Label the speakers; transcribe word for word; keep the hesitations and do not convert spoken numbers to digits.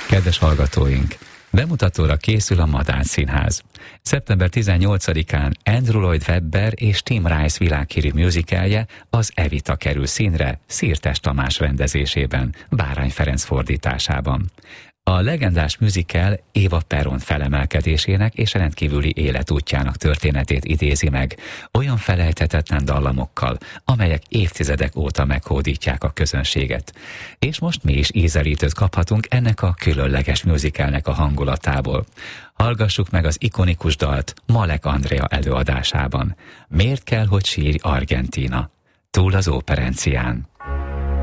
Speaker 1: Kedves hallgatóink! Bemutatóra készül a Madách Színház. szeptember tizennyolcadikán Andrew Lloyd Webber és Tim Rice világhírű musicalje, az Evita kerül színre Szirtes Tamás rendezésében, Bárány Ferenc fordításában. A legendás musical Éva Peron felemelkedésének és rendkívüli életútjának történetét idézi meg, olyan felejthetetlen dallamokkal, amelyek évtizedek óta meghódítják a közönséget. És most mi is ízelítőt kaphatunk ennek a különleges musicalnek a hangulatából. Hallgassuk meg az ikonikus dalt Malek Andrea előadásában. Miért kell, hogy sírj Argentína? Túl az óperencián.